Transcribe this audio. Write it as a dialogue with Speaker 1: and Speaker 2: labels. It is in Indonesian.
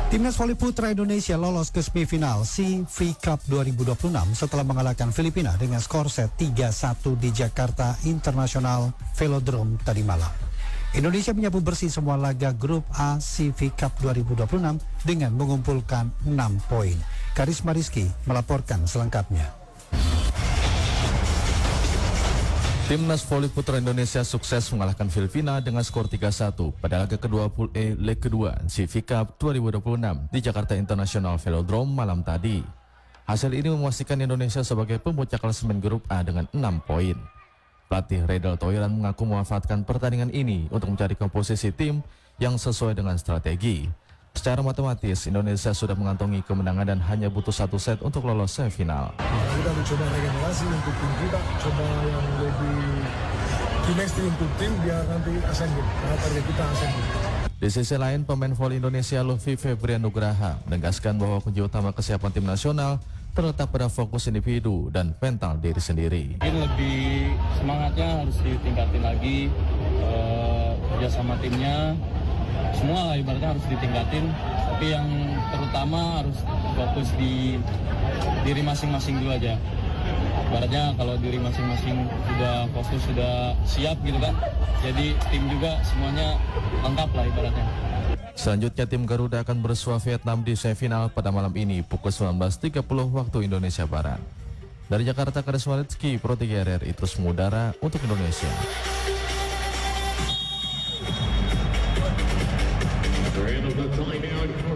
Speaker 1: Timnas voli putra Indonesia lolos ke semifinal CV Cup 2026 setelah mengalahkan Filipina dengan skor set 3-1 di Jakarta International Velodrome tadi malam. Indonesia menyapu bersih semua laga grup A CV Cup 2026 dengan mengumpulkan 6 poin. Karisma Rizky melaporkan selengkapnya.
Speaker 2: Timnas voli putra Indonesia sukses mengalahkan Filipina dengan skor 3-1 pada laga kedua Pool E leg kedua CV Cup 2026 di Jakarta International Velodrome malam tadi. Hasil ini memastikan Indonesia sebagai pemuncak klasemen grup A dengan 6 poin. Pelatih Redal Toiran mengaku memanfaatkan pertandingan ini untuk mencari komposisi tim yang sesuai dengan strategi. Secara matematis, Indonesia sudah mengantongi kemenangan dan hanya butuh 1 set untuk lolos semifinal.
Speaker 3: Kita mencoba regenerasi untuk tim kita, coba yang lebih chemistry untuk tim biar nanti Asian Games, karena target kita Asian Games.
Speaker 2: Di sisi lain, pemain voli Indonesia Luffy Febrian Nugraha menegaskan bahwa kunci utama kesiapan tim nasional terletak pada fokus individu dan mental diri sendiri.
Speaker 4: Mungkin lebih semangatnya harus ditingkatin lagi, kerja sama timnya. Semua lah ibaratnya harus ditingkatin, tapi yang terutama harus fokus di diri masing-masing dulu aja. Ibaratnya kalau diri masing-masing sudah fokus, sudah siap gitu kan, jadi tim juga semuanya lengkap lah ibaratnya.
Speaker 2: Selanjutnya tim Garuda akan bersua Vietnam di semifinal pada malam ini pukul 19.30 waktu Indonesia Barat. Dari Jakarta, Karisma Rizky, Pro 3 RRI terus mengudara untuk Indonesia.
Speaker 5: End of the timeout.